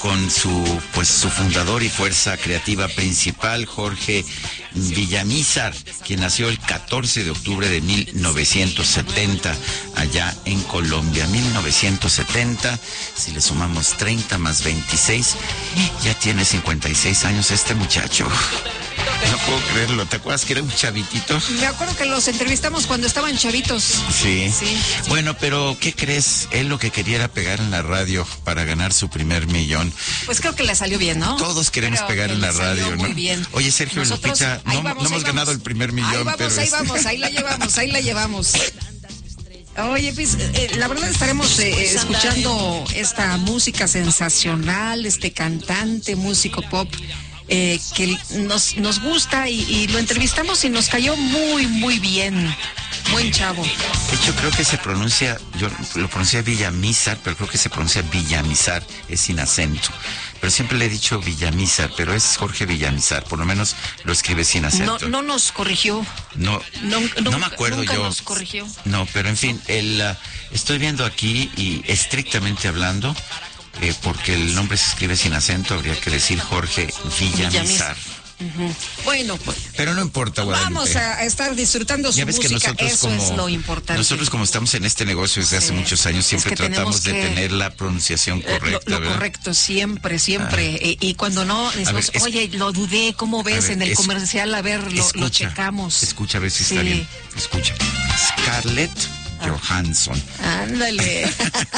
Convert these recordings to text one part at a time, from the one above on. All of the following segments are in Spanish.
con su fundador y fuerza creativa principal, Jorge Villamizar, quien nació el 14 de octubre de 1970 allá en Colombia. 1970, si le sumamos 30 más 26, ya tiene 56 años este muchacho. No puedo creerlo. ¿Te acuerdas que era un chavitito? Me acuerdo que los entrevistamos cuando estaban chavitos. Sí. Bueno, pero ¿qué crees? Él lo que quería era pegar en la radio para ganar su primer millón. Pues creo que le salió bien, ¿no? Todos queremos pegar en la radio, ¿no? Muy bien. Oye, Sergio Lupita, no hemos ganado el primer millón. Ahí la llevamos. Oye, pues, la verdad estaremos escuchando esta música sensacional, este cantante, músico pop, que nos gusta y lo entrevistamos y nos cayó muy, muy bien. Buen chavo. De hecho, creo que yo lo pronuncié Villamizar, pero creo que se pronuncia Villamizar, es sin acento. Pero siempre le he dicho Villamizar, pero es Jorge Villamizar, por lo menos lo escribe sin acento. No nos corrigió. No me acuerdo nunca yo. Nos corrigió. No, pero en fin, estoy viendo aquí y estrictamente hablando, porque el nombre se escribe sin acento, habría que decir Jorge Villamizar. Uh-huh. Bueno, pero no importa, Guadalupe. Vamos a estar disfrutando su música, eso es lo importante. Nosotros, como estamos en este negocio desde hace muchos años, siempre tratamos de tener la pronunciación correcta. Lo correcto, siempre. Y cuando no, decimos, oye, lo dudé, ¿cómo ves en el comercial? A ver, lo checamos. Escucha, a ver si está bien. Escucha. Scarlett Johansson. Ándale.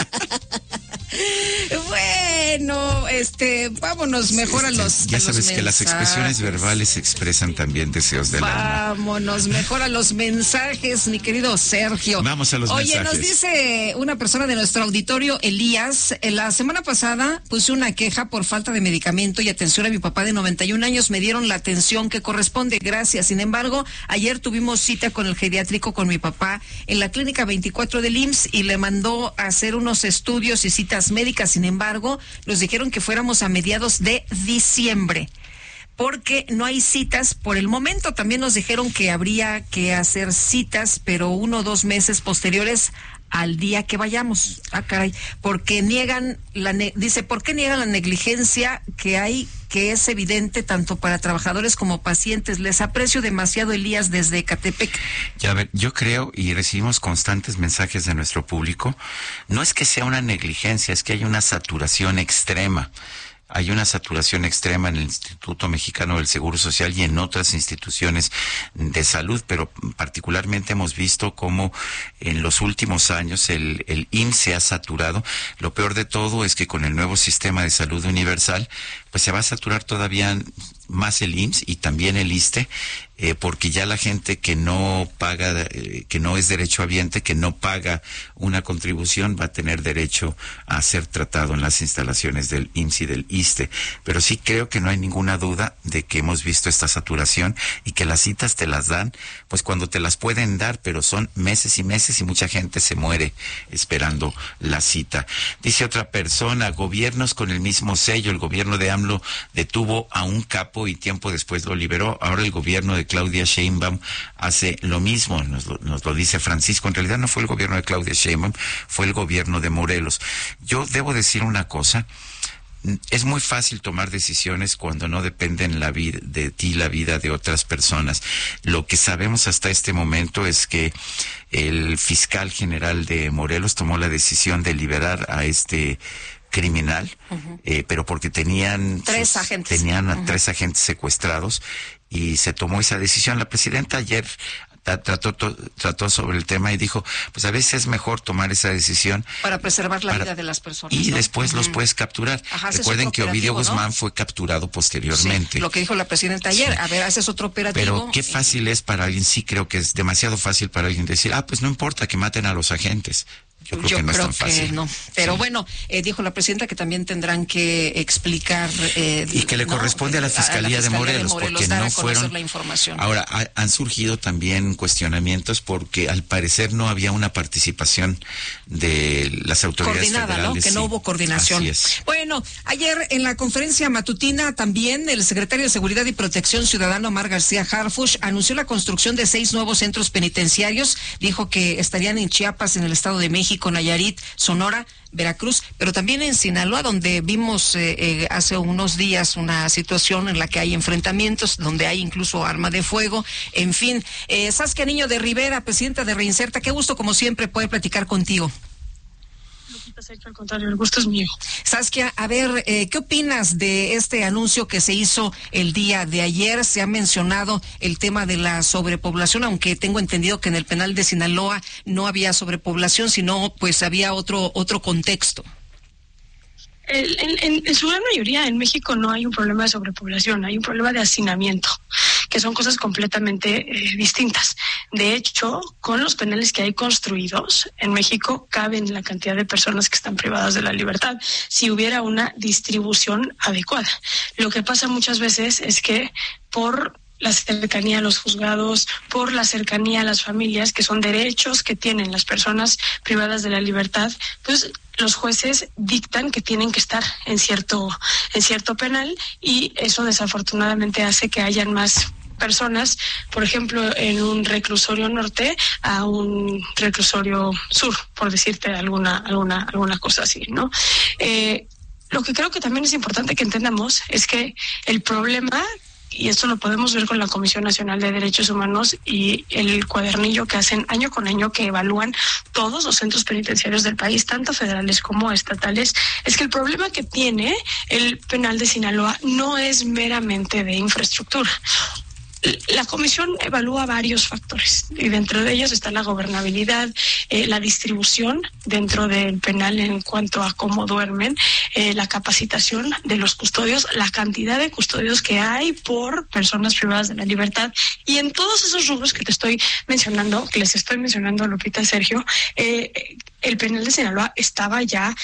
Bueno, vámonos mejor a los Ya sabes que las expresiones verbales expresan también deseos del alma. Vámonos mejor a los mensajes, mi querido Sergio. Vamos a los mensajes. Oye, nos dice una persona de nuestro auditorio, Elías, la semana pasada puse una queja por falta de medicamento y atención a mi papá de 91 años. Me dieron la atención que corresponde, gracias. Sin embargo, ayer tuvimos cita con el geriátrico con mi papá en la clínica 24 del IMSS y le mandó a hacer unos estudios y citas médicas. Sin embargo, nos dijeron que fuéramos a mediados de diciembre porque no hay citas por el momento. También nos dijeron que habría que hacer citas, pero 1 o 2 meses posteriores al día que vayamos. Caray, porque niegan ¿por qué niegan la negligencia que hay, que es evidente tanto para trabajadores como pacientes? Les aprecio demasiado, Elías, desde Ecatepec. Ya, a ver, yo creo, y recibimos constantes mensajes de nuestro público, no es que sea una negligencia, es que hay una saturación extrema. Hay una saturación extrema en el Instituto Mexicano del Seguro Social y en otras instituciones de salud, pero particularmente hemos visto cómo en los últimos años el IMSS se ha saturado. Lo peor de todo es que con el nuevo sistema de salud universal, pues se va a saturar todavía más el IMSS y también el ISSSTE, porque ya la gente que no paga, que no es derechohabiente, que no paga una contribución, va a tener derecho a ser tratado en las instalaciones del IMSS y del ISSSTE. Pero sí creo que no hay ninguna duda de que hemos visto esta saturación y que las citas te las dan, pues cuando te las pueden dar, pero son meses y meses y mucha gente se muere esperando la cita. Dice otra persona, gobiernos con el mismo sello, el gobierno de AMLO detuvo a un capo y tiempo después lo liberó. Ahora el gobierno de Claudia Sheinbaum hace lo mismo, nos lo dice Francisco. En realidad no fue el gobierno de Claudia Sheinbaum, fue el gobierno de Morelos. Yo debo decir una cosa, es muy fácil tomar decisiones cuando no dependen de ti la vida de otras personas. Lo que sabemos hasta este momento es que el fiscal general de Morelos tomó la decisión de liberar a este criminal, pero porque tenían a 3 agentes secuestrados y se tomó esa decisión. La presidenta ayer trató sobre el tema y dijo, pues a veces es mejor tomar esa decisión para preservar la vida de las personas. Y después los puedes capturar. Recuerden que Ovidio Guzmán fue capturado posteriormente. Sí, lo que dijo la presidenta ayer, a ver, haces otro operativo. Pero qué fácil es para alguien, sí creo que es demasiado fácil para alguien decir, pues no importa que maten a los agentes. Yo creo que no es tan fácil. No. Pero bueno, dijo la presidenta que también tendrán que explicar. Y que le corresponde a la Fiscalía de Morelos, porque no fueron. La información. Ahora, han surgido también cuestionamientos porque al parecer no había una participación de las autoridades federales. ¿no? Que no hubo coordinación. Así es. Bueno, ayer en la conferencia matutina también el secretario de Seguridad y Protección Ciudadana, Omar García Harfuch, anunció la construcción de 6 nuevos centros penitenciarios. Dijo que estarían en Chiapas, en el Estado de México, Tampico, Nayarit, Sonora, Veracruz, pero también en Sinaloa, donde vimos hace unos días una situación en la que hay enfrentamientos, donde hay incluso arma de fuego. En fin, Saskia Niño de Rivera, presidenta de Reinserta, qué gusto como siempre poder platicar contigo. Sergio, al contrario, el gusto es mío. Saskia, a ver, ¿qué opinas de este anuncio que se hizo el día de ayer? Se ha mencionado el tema de la sobrepoblación, aunque tengo entendido que en el penal de Sinaloa no había sobrepoblación, sino pues había otro contexto. En su gran mayoría en México no hay un problema de sobrepoblación, hay un problema de hacinamiento, que son cosas completamente distintas. De hecho, con los penales que hay construidos en México caben la cantidad de personas que están privadas de la libertad si hubiera una distribución adecuada. Lo que pasa muchas veces es que por la cercanía a los juzgados, por la cercanía a las familias, que son derechos que tienen las personas privadas de la libertad, pues los jueces dictan que tienen que estar en cierto penal, y eso desafortunadamente hace que hayan más personas, por ejemplo, en un reclusorio norte a un reclusorio sur, por decirte alguna cosa así, ¿no? Lo que creo que también es importante que entendamos es que el problema, y esto lo podemos ver con la Comisión Nacional de Derechos Humanos y el cuadernillo que hacen año con año, que evalúan todos los centros penitenciarios del país, tanto federales como estatales, es que el problema que tiene el penal de Sinaloa no es meramente de infraestructura. La comisión evalúa varios factores, y dentro de ellos está la gobernabilidad, la distribución dentro del penal en cuanto a cómo duermen, la capacitación de los custodios, la cantidad de custodios que hay por personas privadas de la libertad. Y en todos esos rubros que te estoy mencionando, que les estoy mencionando, Lupita y Sergio, el penal de Sinaloa estaba ya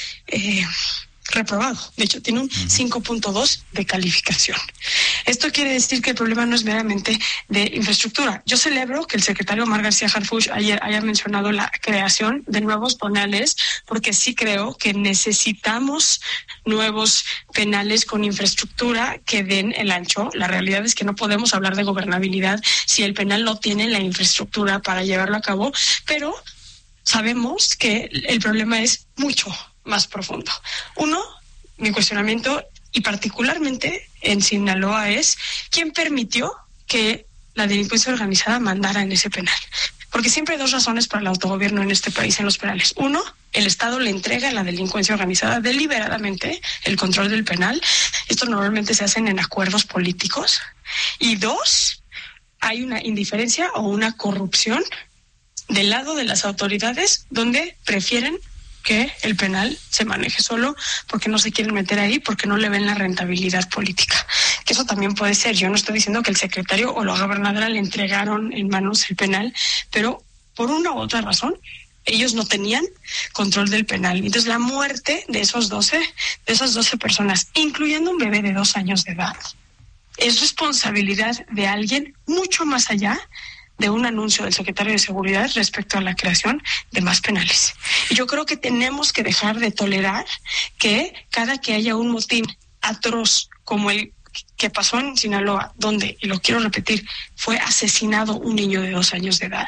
reprobado. De hecho, tiene un 5.2 de calificación. Esto quiere decir que el problema no es meramente de infraestructura. Yo celebro que el secretario Omar García Harfuch ayer haya mencionado la creación de nuevos penales, porque sí creo que necesitamos nuevos penales con infraestructura que den el ancho. La realidad es que no podemos hablar de gobernabilidad si el penal no tiene la infraestructura para llevarlo a cabo, pero sabemos que el problema es mucho más profundo. Uno, mi cuestionamiento, y particularmente en Sinaloa, es ¿quién permitió que la delincuencia organizada mandara en ese penal? Porque siempre hay dos razones para el autogobierno en este país, en los penales. Uno, el Estado le entrega a la delincuencia organizada deliberadamente el control del penal. Esto normalmente se hacen en acuerdos políticos. Y dos, hay una indiferencia o una corrupción del lado de las autoridades, donde prefieren que el penal se maneje solo porque no se quieren meter ahí, porque no le ven la rentabilidad política. Que eso también puede ser. Yo no estoy diciendo que el secretario o la gobernadora le entregaron en manos el penal, pero por una u otra razón ellos no tenían control del penal. Entonces la muerte de esas 12 personas, incluyendo un bebé de 2 años de edad, es responsabilidad de alguien mucho más allá de un anuncio del secretario de Seguridad respecto a la creación de más penales. Y yo creo que tenemos que dejar de tolerar que cada que haya un motín atroz como el que pasó en Sinaloa, donde, y lo quiero repetir, fue asesinado un niño de 2 años de edad,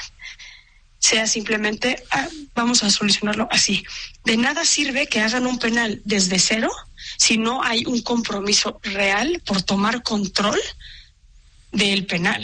sea simplemente vamos a solucionarlo así. De nada sirve que hagan un penal desde cero si no hay un compromiso real por tomar control del penal.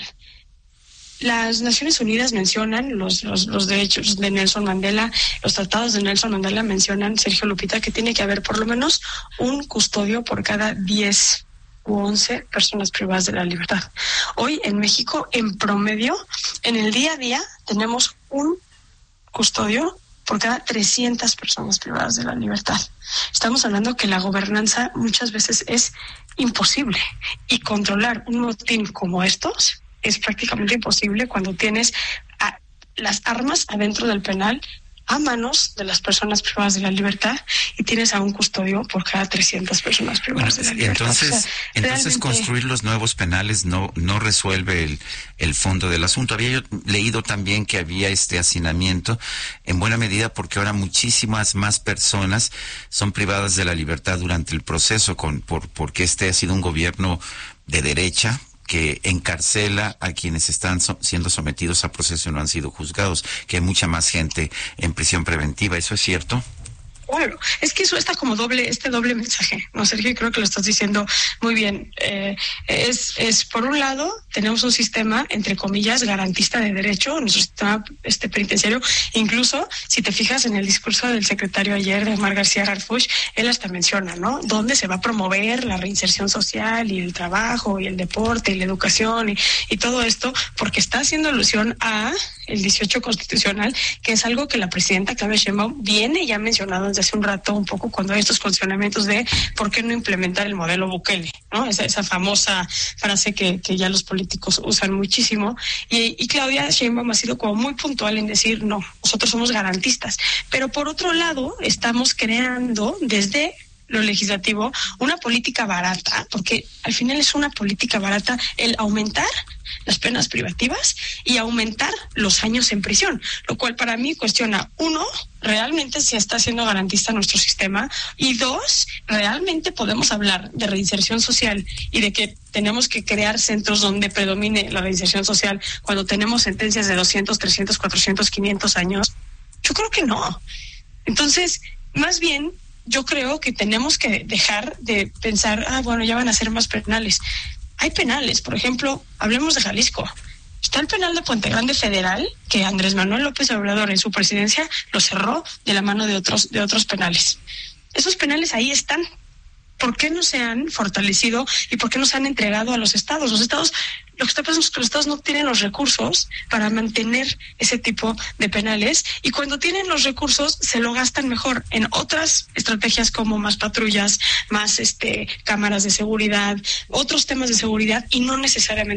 Las Naciones Unidas mencionan los derechos de Nelson Mandela, los tratados de Nelson Mandela mencionan, Sergio, Lupita, que tiene que haber por lo menos un custodio por cada 10 u 11 personas privadas de la libertad. Hoy en México, en promedio, en el día a día, tenemos un custodio por cada 300 personas privadas de la libertad. Estamos hablando que la gobernanza muchas veces es imposible, y controlar un motín como estos es prácticamente imposible cuando tienes las armas adentro del penal a manos de las personas privadas de la libertad y tienes a un custodio por cada 300 personas privadas de la libertad. Entonces realmente construir los nuevos penales no resuelve el fondo del asunto. Había yo leído también que había este hacinamiento en buena medida porque ahora muchísimas más personas son privadas de la libertad durante el proceso porque este ha sido un gobierno de derecha, que encarcela a quienes están siendo sometidos a proceso y no han sido juzgados, que hay mucha más gente en prisión preventiva. ¿Eso es cierto? Claro, es que eso está como doble mensaje, ¿no, Sergio? Creo que lo estás diciendo muy bien. Es por un lado, tenemos un sistema, entre comillas, garantista de derecho, nuestro sistema penitenciario. Incluso, si te fijas en el discurso del secretario ayer, de Omar García Harfuch, él hasta menciona, ¿no?, dónde se va a promover la reinserción social y el trabajo y el deporte y la educación y todo esto, porque está haciendo alusión a el 18 constitucional, que es algo que la presidenta Claudia Sheinbaum viene ya mencionado desde hace un rato, un poco cuando hay estos cuestionamientos de por qué no implementar el modelo Bukele, ¿no? Esa famosa frase que ya los políticos usan muchísimo, y Claudia Sheinbaum ha sido como muy puntual en decir, no, nosotros somos garantistas, pero por otro lado estamos creando desde lo legislativo una política barata, porque al final es una política barata el aumentar las penas privativas y aumentar los años en prisión, lo cual para mí cuestiona, uno, realmente si está siendo garantista nuestro sistema, y dos, realmente podemos hablar de reinserción social y de que tenemos que crear centros donde predomine la reinserción social cuando tenemos sentencias de 200, 300, 400, 500 años. Yo creo que no. Entonces, más bien, yo creo que tenemos que dejar de pensar, bueno, ya van a ser más penales. Hay penales, por ejemplo, hablemos de Jalisco. Está el penal de Puente Grande Federal, que Andrés Manuel López Obrador en su presidencia lo cerró de la mano de otros penales. Esos penales ahí están. ¿Por qué no se han fortalecido y por qué no se han entregado a los estados? Lo que está pasando es que los estados no tienen los recursos para mantener ese tipo de penales, y cuando tienen los recursos se lo gastan mejor en otras estrategias como más patrullas, más cámaras de seguridad, otros temas de seguridad, y no necesariamente